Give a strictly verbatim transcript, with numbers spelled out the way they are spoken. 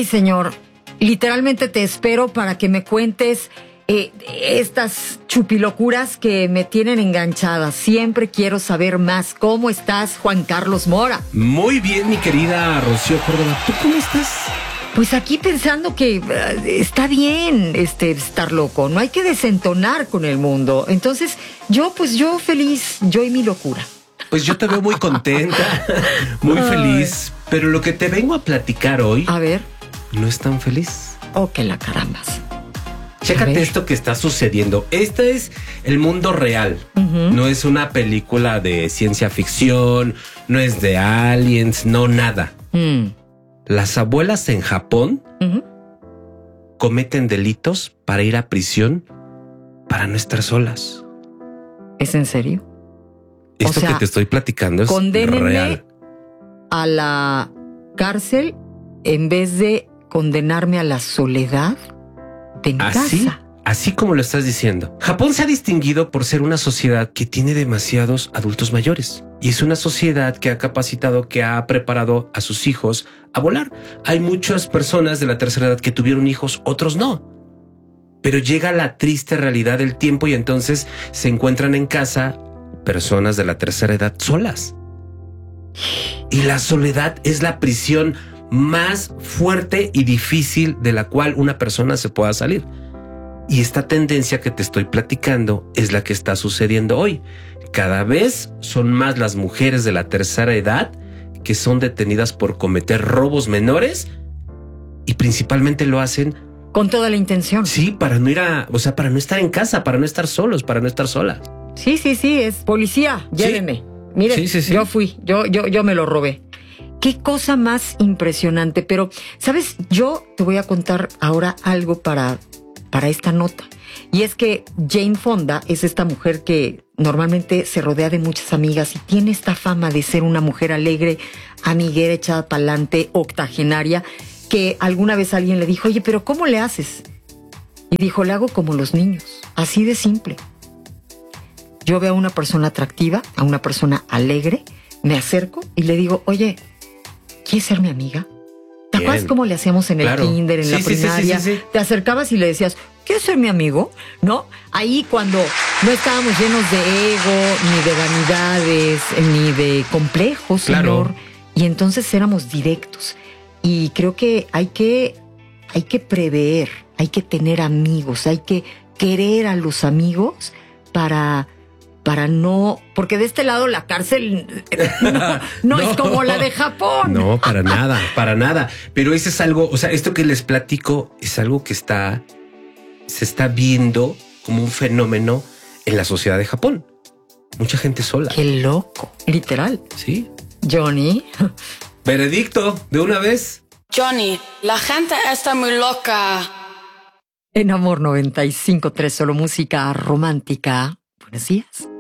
señor. Literalmente te espero para que me cuentes eh, estas chupilocuras que me tienen enganchada. Siempre quiero saber más. ¿Cómo estás, Juan Carlos Mora? Muy bien, mi querida Rocío Córdoba. ¿Tú cómo estás? Pues aquí pensando que uh, está bien este, estar loco. No hay que desentonar con el mundo. Entonces, yo, pues yo feliz, yo y mi locura. Pues yo te veo muy contenta, muy feliz. Pero lo que te vengo a platicar hoy... A ver... no es tan feliz. Oh, que la carambas. Chécate esto que está sucediendo. Este es el mundo real. Uh-huh. No es una película de ciencia ficción, no es de aliens, no nada. Mm. Las abuelas en Japón uh-huh. cometen delitos para ir a prisión para no estar solas. ¿Es en serio? Esto o sea, que te estoy platicando es real. A la cárcel en vez de condenarme a la soledad de mi así, casa. Así como lo estás diciendo. Japón se ha distinguido por ser una sociedad que tiene demasiados adultos mayores. Y es una sociedad que ha capacitado, que ha preparado a sus hijos a volar. Hay muchas personas de la tercera edad que tuvieron hijos, otros no. Pero llega la triste realidad del tiempo y entonces se encuentran en casa personas de la tercera edad solas. Y la soledad es la prisión más fuerte y difícil de la cual una persona se pueda salir. Y esta tendencia que te estoy platicando es la que está sucediendo hoy. Cada vez son más las mujeres de la tercera edad que son detenidas por cometer robos menores y principalmente lo hacen con toda la intención. Sí, para no ir a, o sea, para no estar en casa, para no estar solos, para no estar solas. Sí, sí, sí, es policía, llévenme. Sí. Mire, sí, sí, sí. yo fui, yo, yo, yo me lo robé. Qué cosa más impresionante, pero, ¿sabes? Yo te voy a contar ahora algo para, para esta nota. Y es que Jane Fonda es esta mujer que normalmente se rodea de muchas amigas y tiene esta fama de ser una mujer alegre, amiguera, echada para adelante, octogenaria, que alguna vez alguien le dijo, oye, pero ¿cómo le haces? Y dijo, le hago como los niños, así de simple. Yo veo a una persona atractiva, a una persona alegre, me acerco y le digo, oye, ¿quieres ser mi amiga? ¿Te acuerdas cómo le hacíamos en el claro. kinder, en sí, la primaria? Sí, sí, sí, sí. Te acercabas y le decías, ¿quieres ser mi amigo? ¿No? Ahí cuando no estábamos llenos de ego, ni de vanidades, ni de complejos, claro. señor. Y entonces éramos directos. Y creo que hay que, hay que prever, hay que tener amigos, hay que querer a los amigos para... para no... Porque de este lado la cárcel no, no, no es como la de Japón. No, para nada, para nada. Pero eso es algo... O sea, esto que les platico es algo que está... se está viendo como un fenómeno en la sociedad de Japón. Mucha gente sola. ¡Qué loco! Literal. Sí. Johnny. Veredicto, de una vez. Johnny, la gente está muy loca. En Amor noventa y cinco punto tres, solo música romántica. Buenos días.